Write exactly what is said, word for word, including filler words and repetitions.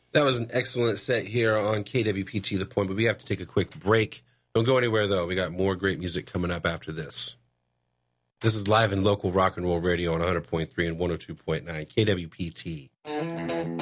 That was an excellent set here on K W P T The Point, but we have to take a quick break. Don't go anywhere, though. We got more great music coming up after this. This is live and local rock and roll radio on one hundred point three and one oh two point nine K W P T.